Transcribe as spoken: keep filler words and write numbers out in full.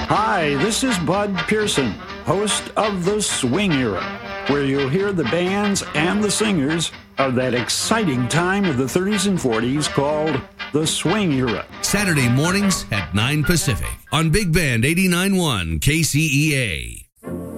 Hi, this is Bud Pearson, host of The Swing Era, where you'll hear the bands and the singers of that exciting time of the thirties and forties called The Swing Era. Saturday mornings at nine Pacific on Big Band eighty-nine point one K C E A.